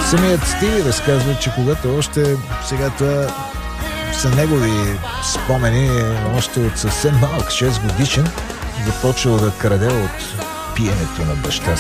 Самият Стиви разказва, че когато още сега това са негови спомени, още от съвсем малък, 6 годишен, започвал да краде от пиенето на баща